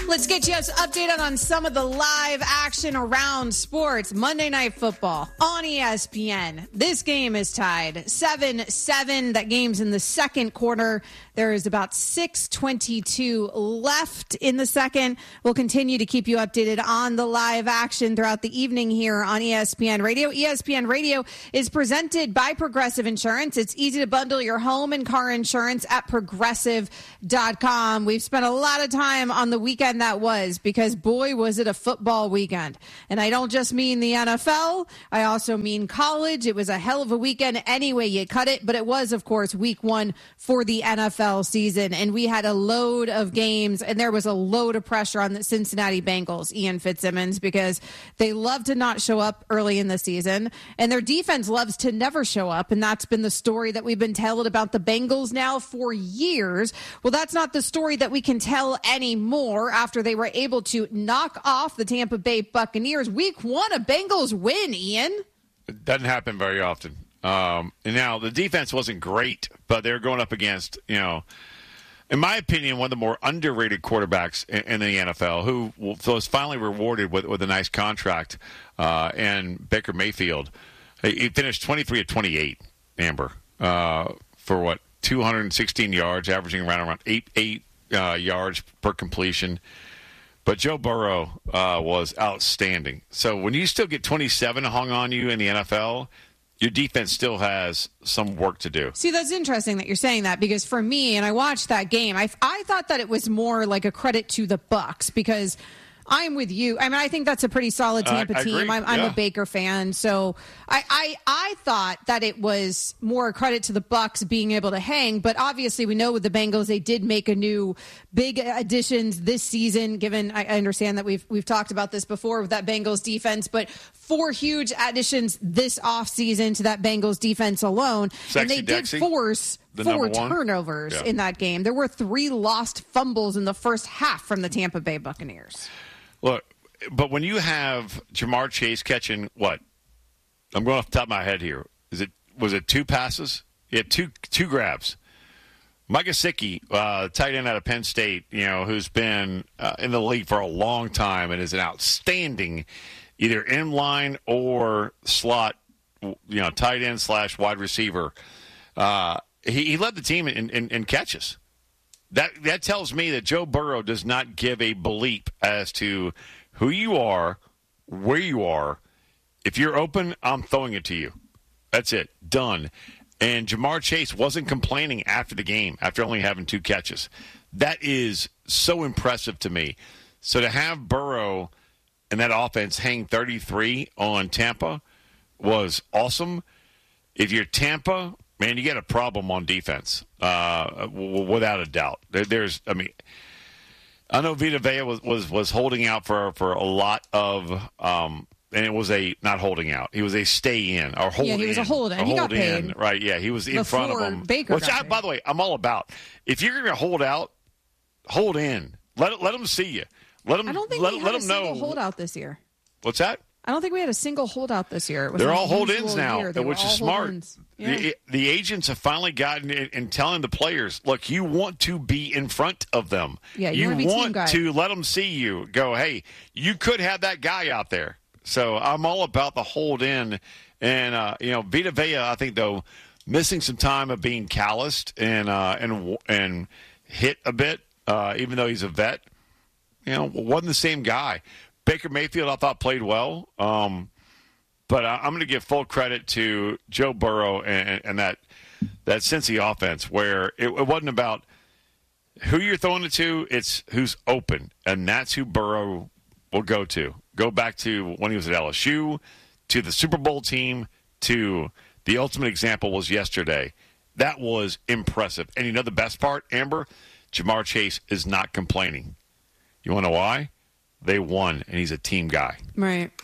Let's get you updated on some of the live action around sports. Monday Night Football on ESPN. This game is tied 7-7. That game's in the second quarter. There is about 6:22 left in the second. We'll continue to keep you updated on the live action throughout the evening here on ESPN Radio. ESPN Radio is presented by Progressive Insurance. It's easy to bundle your home and car insurance at Progressive.com. We've spent a lot of time on the weekend that was, because boy, was it a football weekend. And I don't just mean the NFL. I also mean college. It was a hell of a weekend any way you cut it, but it was, of course, week one for the NFL season, and we had a load of games, and there was a load of pressure on the Cincinnati Bengals, Ian Fitzsimmons, because they love to not show up early in the season, and their defense loves to never show up, and that's been the story that we've been telling about the Bengals now for years. Well, that's not the story that we can tell anymore after they were able to knock off the Tampa Bay Buccaneers. Week one, a Bengals win, Ian. It doesn't happen very often. And now the defense wasn't great, but they're going up against, in my opinion, one of the more underrated quarterbacks in the NFL, who was finally rewarded with a nice contract, and Baker Mayfield. He finished 23 of 28, Amber, for 216 yards, averaging around eight yards per completion. But Joe Burrow was outstanding. So when you still get 27 hung on you in the NFL, your defense still has some work to do. See, that's interesting that you're saying that, because for me, and I watched that game, I thought that it was more like a credit to the Bucs, because I'm with you. I mean, I think that's a pretty solid Tampa team. I'm a Baker fan, so I thought that it was more a credit to the Bucs being able to hang. But obviously, we know with the Bengals, they did make a new big additions this season. Given I understand that we've talked about this before with that Bengals defense, but 4 huge additions this offseason to that Bengals defense alone, and they did force 4 turnovers in that game. There were 3 lost fumbles in the first half from the Tampa Bay Buccaneers. Look, but when you have Jamar Chase catching what? I'm going off the top of my head here. Was it 2 passes? He had two grabs. Mike Gesicki, tight end out of Penn State, who's been in the league for a long time and is an outstanding either in-line or slot, tight end / wide receiver. He led the team in catches. That tells me that Joe Burrow does not give a bleep as to who you are, where you are. If you're open, I'm throwing it to you. That's it. Done. And Jamar Chase wasn't complaining after the game, after only having 2 catches. That is so impressive to me. So to have Burrow and that offense hang 33 on Tampa was awesome. If you're Tampa, man, you got a problem on defense, without a doubt. I know Vita Vea was holding out for a lot of, and it was not holding out. He was a stay in or hold in. Yeah, he was a hold in. He got paid. Right, yeah, he was in front of him. Baker Which, by the way, I'm all about. If you're going to hold out, hold in. Let them see you. I don't think we had a single holdout this year. What's that? I don't think we had a single holdout this year. They're all hold-ins now, which is smart. Yeah. The agents have finally gotten in and telling the players, look, you want to be in front of them. Yeah, you want to let them see you. Go, hey, you could have that guy out there. So I'm all about the hold-in. And, Vita Vea, I think, though, missing some time of being calloused and hit a bit, even though he's a vet, wasn't the same guy. Baker Mayfield, I thought, played well. But I'm going to give full credit to Joe Burrow and that Cincy offense, where it wasn't about who you're throwing it to, it's who's open. And that's who Burrow will go to. Go back to when he was at LSU, to the Super Bowl team, to the ultimate example was yesterday. That was impressive. And the best part, Amber? Jamar Chase is not complaining. You want to know why? They won, and he's a team guy. Right.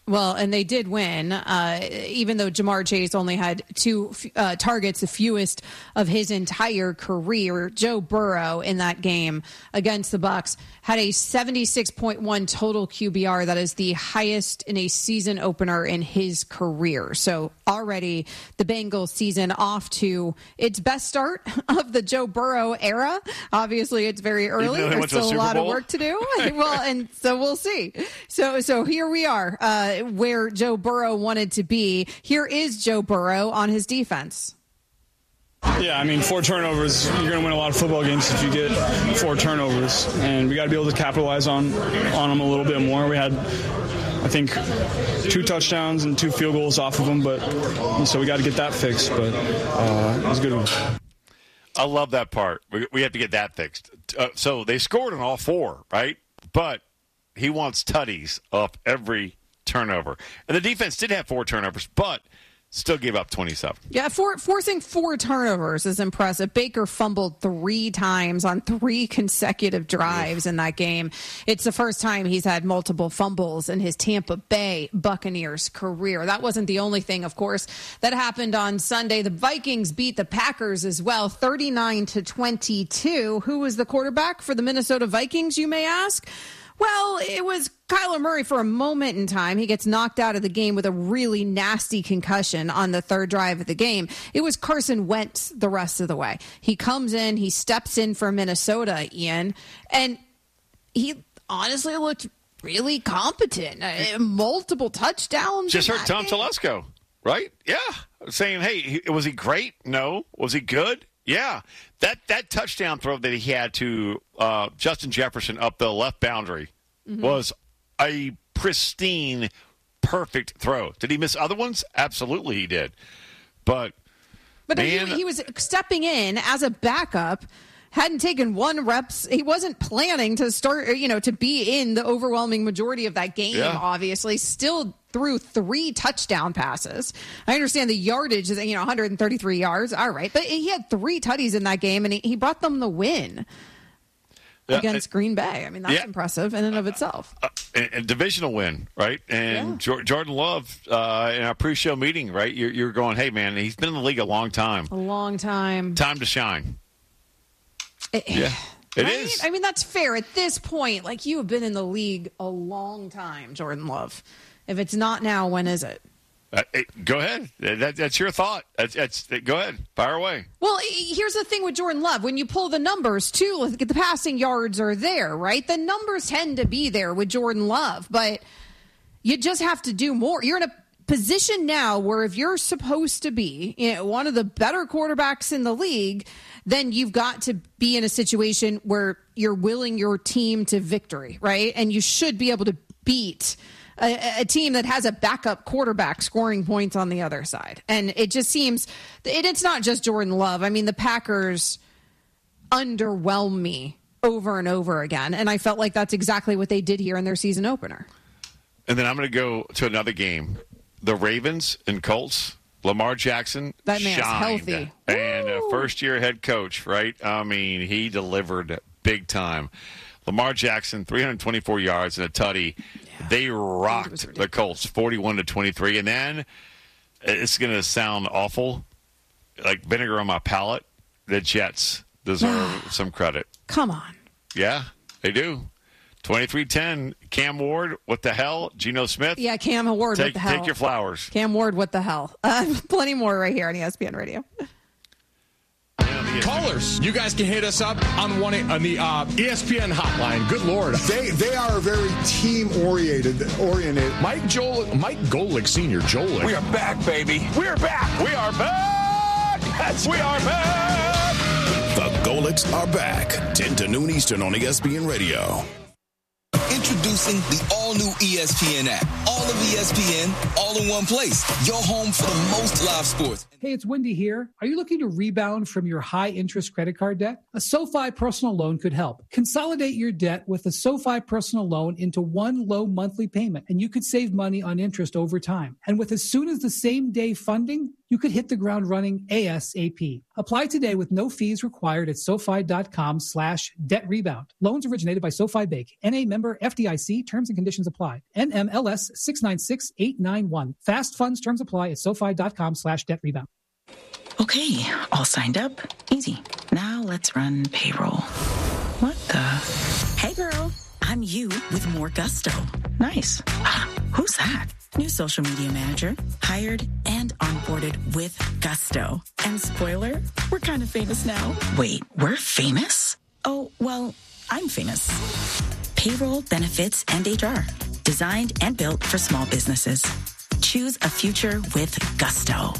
Well, and they did win, even though Ja'Marr Chase only had 2 targets, the fewest of his entire career. Joe Burrow in that game against the Bucs had a 76.1 total QBR. That is the highest in a season opener in his career. So already the Bengals season off to its best start of the Joe Burrow era. Obviously, it's very early. There's still a lot of work to do. Well, and so we'll see. So here we are. Where Joe Burrow wanted to be. Here is Joe Burrow on his defense. Yeah, I mean, 4 turnovers, you're going to win a lot of football games if you get 4 turnovers. And we got to be able to capitalize on them a little bit more. We had, I think, 2 touchdowns and 2 field goals off of them, so we got to get that fixed. But it was a good one. I love that part. We have to get that fixed. So they scored on all 4, right? But he wants tutties off every turnover. And the defense did have 4 turnovers, but still gave up 27. Yeah, forcing 4 turnovers is impressive. Baker fumbled 3 times on 3 consecutive drives in that game. It's the first time he's had multiple fumbles in his Tampa Bay Buccaneers career. That wasn't the only thing, of course, that happened on Sunday. The Vikings beat the Packers as well, 39-22. Who was the quarterback for the Minnesota Vikings, you may ask? Well, it was Kyler Murray for a moment in time. He gets knocked out of the game with a really nasty concussion on the 3rd drive of the game. It was Carson Wentz the rest of the way. He comes in, he steps in for Minnesota, Ian, and he honestly looked really competent. Multiple touchdowns. Just heard Tom Telesco, right? Yeah. Saying, hey, was he great? No. Was he good? Yeah, that touchdown throw that he had to Justin Jefferson up the left boundary was a pristine, perfect throw. Did he miss other ones? Absolutely he did. But man, he was stepping in as a backup, hadn't taken 1 reps. He wasn't planning to start, to be in the overwhelming majority of that game, obviously. Still threw 3 touchdown passes. I understand the yardage is, 133 yards. All right. But he had 3 tutties in that game, and he brought them the win against Green Bay. I mean, that's impressive in and of itself. A divisional win, right? And Jordan Love, in our pre-show meeting, right, you're going, hey, man, he's been in the league a long time. A long time. Time to shine. It is. I mean, that's fair. At this point, you have been in the league a long time, Jordan Love. If it's not now, when is it? Go ahead. That's your thought. Go ahead. Fire away. Well, here's the thing with Jordan Love. When you pull the numbers, too, the passing yards are there, right? The numbers tend to be there with Jordan Love, but you just have to do more. You're in a position now where if you're supposed to be one of the better quarterbacks in the league, then you've got to be in a situation where you're willing your team to victory, right? And you should be able to beat a team that has a backup quarterback scoring points on the other side. And it just seems it's not just Jordan Love. I mean, the Packers underwhelm me over and over again. And I felt like that's exactly what they did here in their season opener. And then I'm going to go to another game. The Ravens and Colts. Lamar Jackson that man's shined. Healthy. And a first-year head coach, right? I mean, he delivered big time. Lamar Jackson, 324 yards and a tutty. Yeah. They rocked the Colts, 41-23. And then it's going to sound awful, like vinegar on my palate. The Jets deserve some credit. Come on. Yeah, they do. 23-10. Cam Ward, what the hell? Geno Smith? Yeah, Cam Ward, what the hell? Take your flowers. Cam Ward, what the hell? Plenty more right here on ESPN Radio. Callers, you guys can hit us up on the ESPN hotline. Good Lord. They are very team-oriented. Mike Golick Sr., Jolick. We are back, baby. We are back. We are back. We are back. The Golicks are back. 10 to noon Eastern on ESPN Radio. Introducing the all-new ESPN app. All of ESPN, all in one place. Your home for the most live sports. Hey, it's Wendy here. Are you looking to rebound from your high-interest credit card debt? A SoFi personal loan could help. Consolidate your debt with a SoFi personal loan into one low monthly payment, and you could save money on interest over time. And with as soon as the same day funding, you could hit the ground running ASAP. Apply today with no fees required at SoFi.com/debt-rebound. Loans originated by SoFi Bank. NA member FDIC. Terms and conditions apply. NMLS 696891. Fast funds terms apply at SoFi.com/debt-rebound. Okay, all signed up. Easy. Now let's run payroll. What the? Hey girl, I'm you with more gusto. Nice. Who's that? New social media manager. Hired and onboarded with gusto. And spoiler, we're kind of famous now. Wait, we're famous? Oh, well, I'm famous. Payroll, benefits, and HR. Designed and built for small businesses. Choose a future with gusto.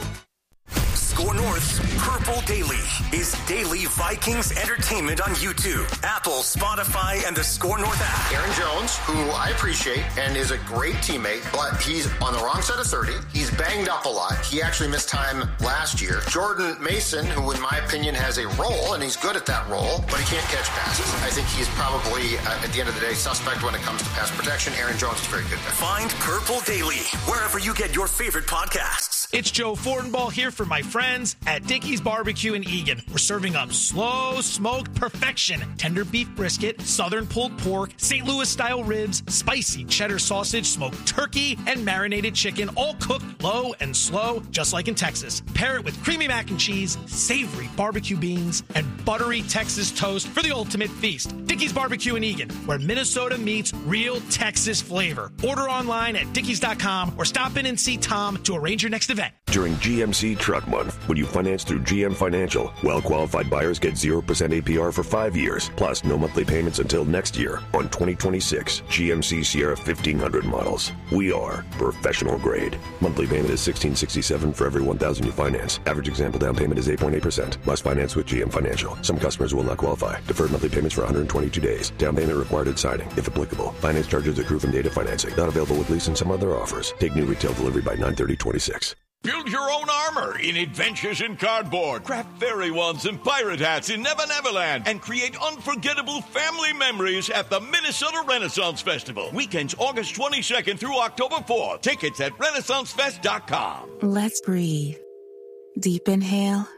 Score North's Purple Daily is daily Vikings entertainment on YouTube, Apple, Spotify, and the Score North app. Aaron Jones, who I appreciate and is a great teammate, but he's on the wrong side of 30. He's banged up a lot. He actually missed time last year. Jordan Mason, who in my opinion has a role, and he's good at that role, but he can't catch passes. I think he's probably, at the end of the day, suspect when it comes to pass protection. Aaron Jones is very good there. Find Purple Daily wherever you get your favorite podcasts. It's Joe Fortenbaugh here for my friends at Dickey's Barbecue in Eagan. We're serving up slow smoked perfection. Tender beef brisket, southern pulled pork, St. Louis style ribs, spicy cheddar sausage, smoked turkey, and marinated chicken, all cooked low and slow, just like in Texas. Pair it with creamy mac and cheese, savory barbecue beans, and buttery Texas toast for the ultimate feast. Dickey's Barbecue in Eagan, where Minnesota meets real Texas flavor. Order online at dickeys.com or stop in and see Tom to arrange your next event. During GMC Truck Month, when you finance through GM Financial, well-qualified buyers get 0% APR for 5 years, plus no monthly payments until next year on 2026 GMC Sierra 1500 models. We are professional grade. Monthly payment is $1,667 for every $1,000 you finance. Average example down payment is 8.8%. Must finance with GM Financial. Some customers will not qualify. Deferred monthly payments for 122 days. Down payment required at signing, if applicable. Finance charges accrue from data financing. Not available with lease and some other offers. Take new retail delivery by 9/30/26. Build your own armor in Adventures in Cardboard. Craft fairy wands and pirate hats in Never Neverland. And create unforgettable family memories at the Minnesota Renaissance Festival. Weekends August 22nd through October 4th. Tickets at RenaissanceFest.com. Let's breathe. Deep inhale.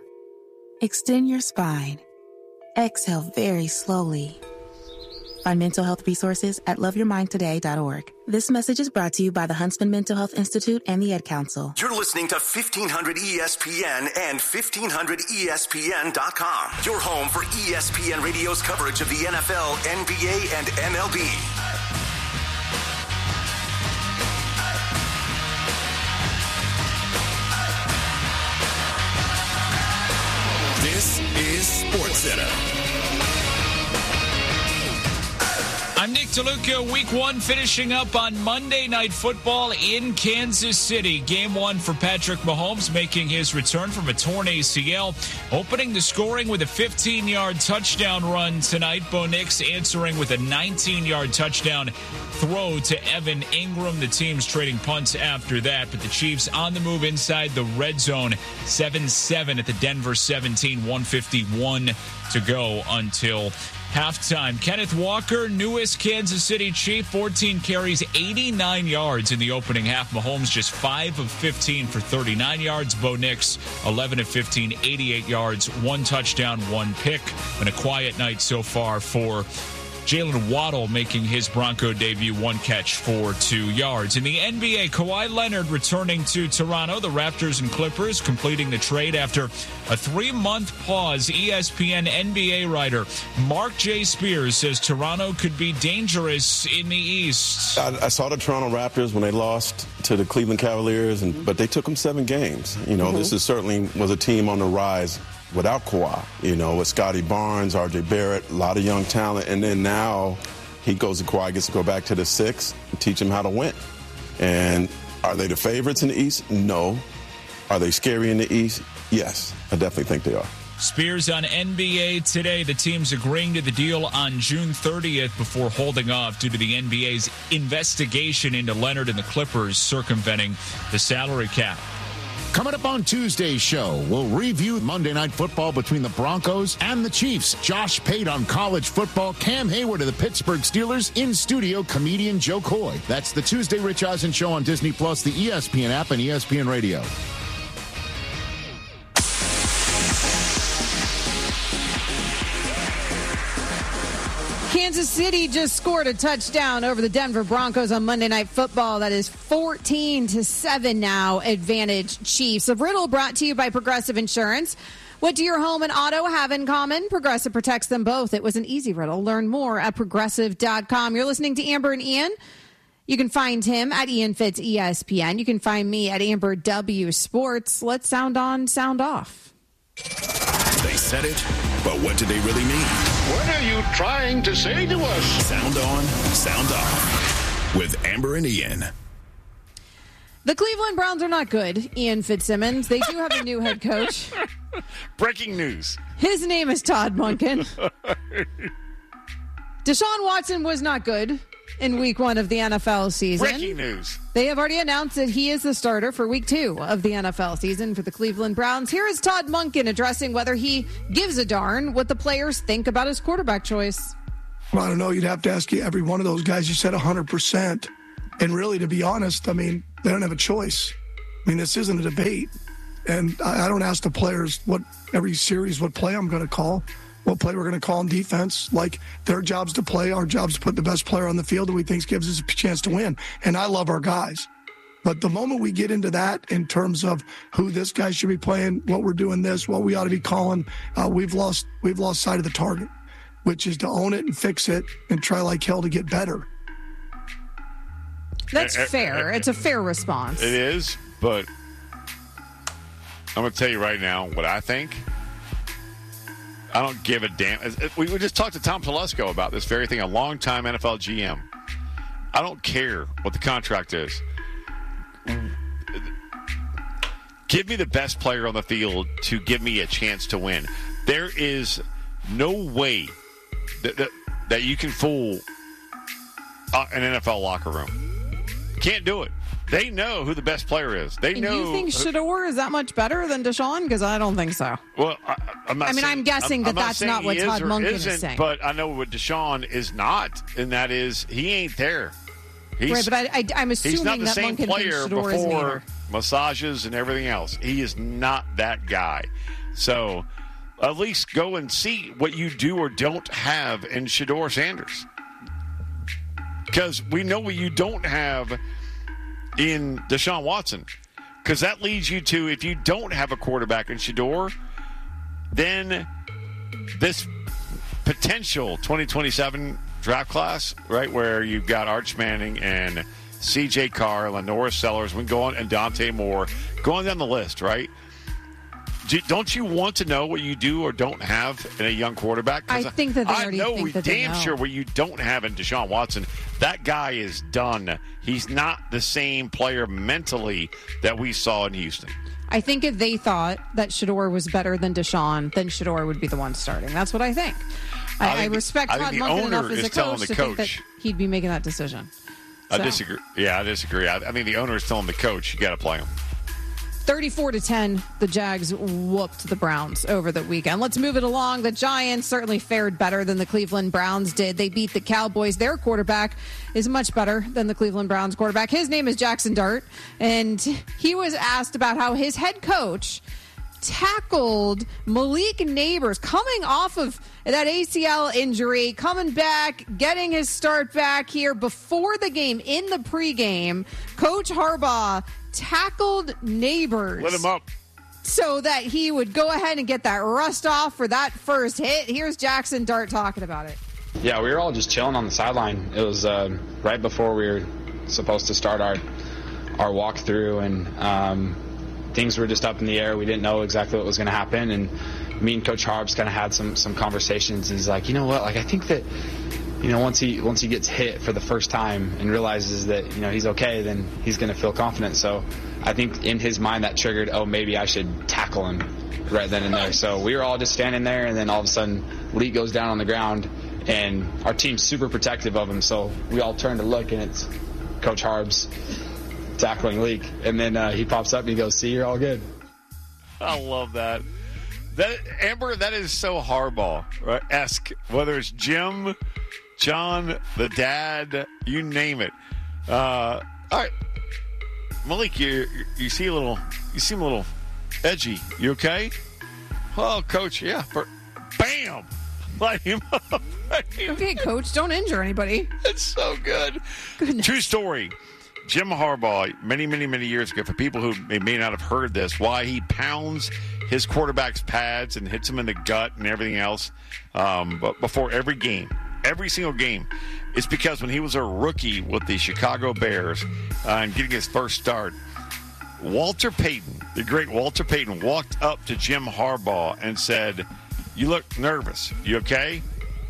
Extend your spine. Exhale very slowly. Find mental health resources at loveyourmindtoday.org. This message is brought to you by the Huntsman Mental Health Institute and the Ed Council. You're listening to 1500 ESPN and 1500ESPN.com. Your home for ESPN Radio's coverage of the NFL, NBA, and MLB. This is SportsCenter. I'm Nick DeLuca. Week 1 finishing up on Monday Night Football in Kansas City. Game 1 for Patrick Mahomes, making his return from a torn ACL. Opening the scoring with a 15-yard touchdown run tonight. Bo Nix answering with a 19-yard touchdown throw to Evan Ingram. The team's trading punts after that, but the Chiefs on the move inside the red zone. 7-7 at the Denver 17, 1:51 to go until halftime. Kenneth Walker, newest Kansas City Chief, 14 carries, 89 yards in the opening half. Mahomes just 5 of 15 for 39 yards. Bo Nix, 11 of 15, 88 yards, 1 touchdown, 1 pick. And a quiet night so far for Jalen Waddle, making his Bronco debut, 1 catch for 2 yards. In the NBA, Kawhi Leonard returning to Toronto. The Raptors and Clippers completing the trade after a 3-month pause. ESPN NBA writer Mark J. Spears says Toronto could be dangerous in the East. I saw the Toronto Raptors when they lost to the Cleveland Cavaliers, but they took them 7 games. You know, this is certainly was a team on the rise without Kawhi, with Scotty Barnes, R.J. Barrett, a lot of young talent. And then now he goes to Kawhi, gets to go back to the 6 and teach him how to win. And are they the favorites in the East? No. Are they scary in the East? Yes, I definitely think they are. Spears on NBA Today. The team's agreeing to the deal on June 30th before holding off due to the NBA's investigation into Leonard and the Clippers circumventing the salary cap. Coming up on Tuesday's show, we'll review Monday Night Football between the Broncos and the Chiefs. Josh Pate on college football. Cam Hayward of the Pittsburgh Steelers. In studio, comedian Joe Coy. That's the Tuesday Rich Eisen Show on Disney+, the ESPN app, and ESPN Radio. Kansas City just scored a touchdown over the Denver Broncos on Monday Night Football. That is 14-7 now, advantage Chiefs. A riddle brought to you by Progressive Insurance. What do your home and auto have in common? Progressive protects them both. It was an easy riddle. Learn more at Progressive.com. You're listening to Amber and Ian. You can find him at Ian Fitz ESPN. You can find me at Amber W Sports. Let's sound on, sound off. They said it, but what did they really mean? What are you trying to say to us? Sound on, sound off with Amber and Ian. The Cleveland Browns are not good, Ian Fitzsimmons. They do have a new head coach. Breaking news. His name is Todd Monken. Deshaun Watson was not good in week 1 of the NFL season. Breaking news. They have already announced that he is the starter for week 2 of the NFL season for the Cleveland Browns. Here is Todd Monken addressing whether he gives a darn what the players think about his quarterback choice. Well, I don't know. You'd have to ask every one of those guys. You said 100%. And really, to be honest, I mean, they don't have a choice. I mean, this isn't a debate. And I don't ask the players every series what play I'm going to call, what play we're going to call in defense. Like, their job's to play, our job's to put the best player on the field that we think gives us a chance to win. And I love our guys. But the moment we get into that in terms of who this guy should be playing, what we're doing this, what we ought to be calling, we've lost sight of the target, which is to own it and fix it and try like hell to get better. That's fair. It's a fair response. It is, but I'm going to tell you right now what I think. I don't give a damn. We just talked to Tom Telesco about this very thing, a longtime NFL GM. I don't care what the contract is. Give me the best player on the field to give me a chance to win. There is no way that you can fool an NFL locker room. Can't do it. They know who the best player is. They know. You think Shador is that much better than Deshaun? Because I don't think so. Well, I'm guessing that's not what Todd Monken is saying. But I know what Deshaun is not, and that is he ain't there. Right, but I'm assuming that Monken thinks Shador is neither. Massages and everything else. He is not that guy. So at least go and see what you do or don't have in Shador Sanders. Because we know what you don't have in Deshaun Watson. Because that leads you to, if you don't have a quarterback in Shador, then this potential 2027 draft class, right, where you've got Arch Manning and C.J. Carr, Lenora Sellers, and Dante Moore, going down the list, right? Don't you want to know what you do or don't have in a young quarterback? I think that they already think that they know. I know damn sure what you don't have in Deshaun Watson. That guy is done. He's not the same player mentally that we saw in Houston. I think if they thought that Shador was better than Deshaun, then Shador would be the one starting. That's what I think. I respect Todd Monken enough as a coach to think that he'd be making that decision. I disagree. Yeah, I disagree. I mean, the owner is telling the coach, you got to play him. 34-10, the Jags whooped the Browns over the weekend. Let's move it along. The Giants certainly fared better than the Cleveland Browns did. They beat the Cowboys. Their quarterback is much better than the Cleveland Browns quarterback. His name is Jackson Dart, and he was asked about how his head coach tackled Malik Neighbors coming off of that ACL injury, coming back, getting his start back here before the game. In the pregame, Coach Harbaugh tackled Neighbors. Let him up. So that he would go ahead and get that rust off for that first hit. Here's Jackson Dart talking about it. Yeah, we were all just chilling on the sideline. It was right before we were supposed to start our walkthrough, and things were just up in the air. We didn't know exactly what was going to happen, and me and Coach Harbs kind of had some conversations. He's like, you know what, like I think that, you know, once he gets hit for the first time and realizes that, you know, he's okay, then he's going to feel confident. So I think in his mind that triggered, oh, maybe I should tackle him right then and there. So we were all just standing there, and then all of a sudden Lee goes down on the ground, and our team's super protective of him. So we all turn to look, and it's Coach Harbs tackling Leak. And then he pops up and he goes, see, you're all good. I love that. Amber, that is so Harbaugh, right? Esque. Whether it's Jim, John, the dad, you name it. All right, Malik, you seem a little edgy. You okay? Oh, Coach, yeah. Bam. Light him up. Okay, coach, don't injure anybody. It's so good. Goodness. True story. Jim Harbaugh, many, many, many years ago, for people who may not have heard this, why he pounds his quarterback's pads and hits him in the gut and everything else but before every game, every single game, it's because when he was a rookie with the Chicago Bears and getting his first start, Walter Payton, the great Walter Payton, walked up to Jim Harbaugh and said, "You look nervous. You okay?"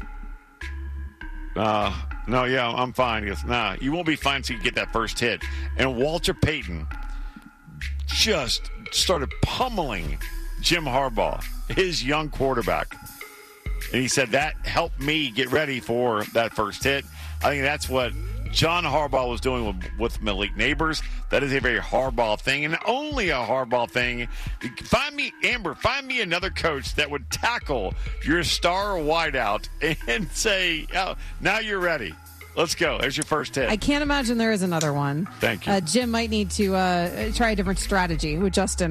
No, yeah, I'm fine. He goes, "Nah, you won't be fine until you get that first hit." And Walter Payton just started pummeling Jim Harbaugh, his young quarterback. And he said, that helped me get ready for that first hit. I think that's what John Harbaugh was doing with Malik Neighbors. That is a very Harbaugh thing, and only a Harbaugh thing. Find me another coach that would tackle your star wideout and say, "Oh, now you're ready. Let's go. There's your first hit." I can't imagine there is another one. Thank you. Jim might need to try a different strategy with Justin.